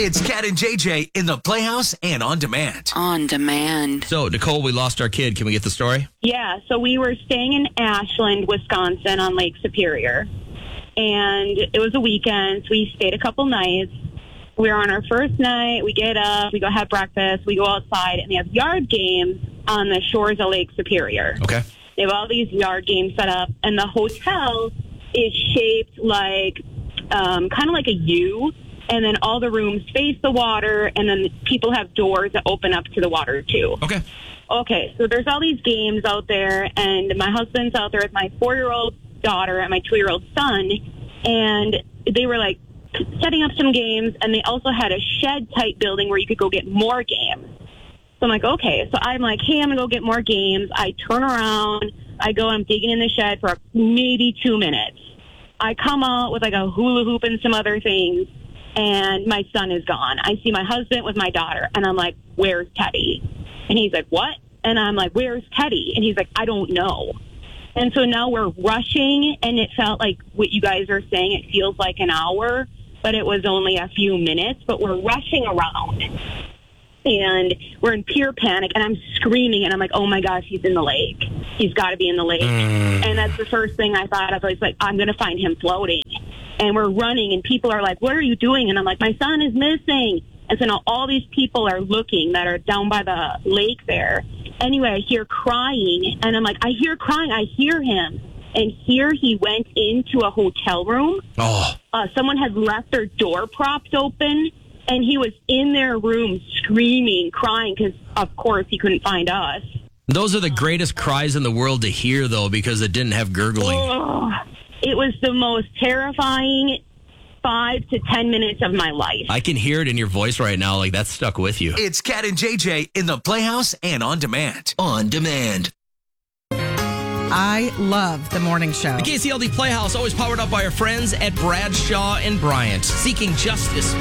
It's Cat and JJ in the Playhouse and On Demand. On Demand. So, Nicole, we lost our kid. Can we get the story? Yeah, so we were staying in Ashland, Wisconsin on Lake Superior. And it was a weekend, so we stayed a couple nights. We were on our first night. We get up, we go have breakfast, we go outside, and they have yard games on the shores of Lake Superior. Okay. They have all these yard games set up, and the hotel is shaped like kind of like a U, and then all the rooms face the water, and then people have doors that open up to the water, too. Okay, so there's all these games out there, and my husband's out there with my 4-year-old daughter and my 2-year-old son, and they were, like, setting up some games, and they also had a shed-type building where you could go get more games. So I'm like, okay. So I'm like, hey, I'm going to go get more games. I turn around. I go, I'm digging in the shed for maybe 2 minutes. I come out with like a hula hoop and some other things, and my son is gone. I see my husband with my daughter, and I'm like, where's Teddy? And he's like, what? And I'm like, where's Teddy? And he's like, I don't know. And so now we're rushing, and it felt like what you guys are saying. It feels like an hour, but it was only a few minutes. But we're rushing around. And we're in pure panic, and I'm screaming, and I'm like, oh, my gosh, he's in the lake. He's got to be in the lake. And that's the first thing I thought of. I was like, I'm going to find him floating. And we're running, and people are like, what are you doing? And I'm like, my son is missing. And so now all these people are looking that are down by the lake there. Anyway, I hear crying, and I'm like, I hear crying. I hear him. And here he went into a hotel room. Someone had left their door propped open. And he was in their room screaming, crying, because, of course, he couldn't find us. Those are the greatest cries in the world to hear, though, because it didn't have gurgling. It was the most terrifying 5 to 10 minutes of my life. I can hear it in your voice right now. Like, that's stuck with you. It's Cat and JJ in the Playhouse and On Demand. On Demand. I love the morning show. The KCLD Playhouse, always powered up by our friends at Bradshaw and Bryant, seeking justice